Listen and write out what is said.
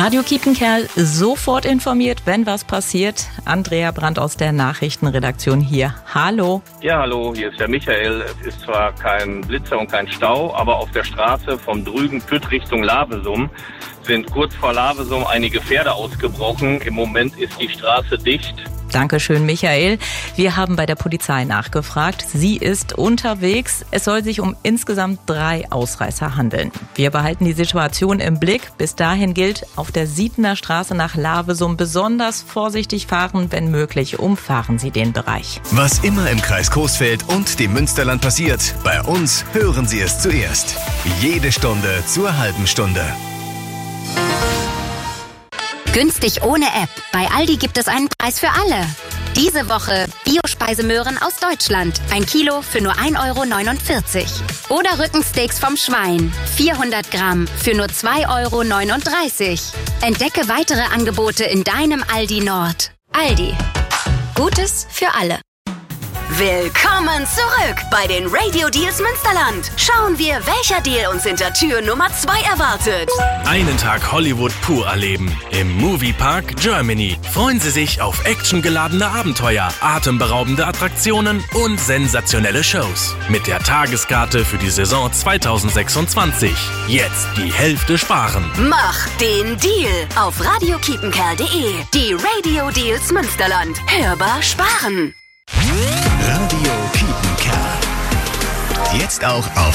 Radio Kiepenkerl, sofort informiert, wenn was passiert. Andrea Brandt aus der Nachrichtenredaktion hier. Hallo. Ja, hallo, hier ist der Michael. Es ist zwar kein Blitzer und kein Stau, aber auf der Straße vom Drügen-Pütt Richtung Lavesum sind kurz vor Lavesum einige Pferde ausgebrochen. Im Moment ist die Straße dicht. Dankeschön, Michael. Wir haben bei der Polizei nachgefragt. Sie ist unterwegs. Es soll sich um insgesamt 3 Ausreißer handeln. Wir behalten die Situation im Blick. Bis dahin gilt, auf der Sietener Straße nach Lavesum besonders vorsichtig fahren. Wenn möglich, umfahren Sie den Bereich. Was immer im Kreis Coesfeld und dem Münsterland passiert, bei uns hören Sie es zuerst. Jede Stunde zur halben Stunde. Günstig ohne App. Bei Aldi gibt es einen Preis für alle. Diese Woche Bio-Speisemöhren aus Deutschland. 1 Kilo für nur 1,49 €. Oder Rückensteaks vom Schwein. 400 Gramm für nur 2,39 €. Entdecke weitere Angebote in deinem Aldi Nord. Aldi. Gutes für alle. Willkommen zurück bei den Radio Deals Münsterland. Schauen wir, welcher Deal uns hinter Tür Nummer 2 erwartet. Einen Tag Hollywood pur erleben. Im Moviepark Germany. Freuen Sie sich auf actiongeladene Abenteuer, atemberaubende Attraktionen und sensationelle Shows. Mit der Tageskarte für die Saison 2026. Jetzt die Hälfte sparen. Mach den Deal auf radiokiepenkerl.de. Die Radio Deals Münsterland. Hörbar sparen. Radio Kiepenkerl. Jetzt auch auf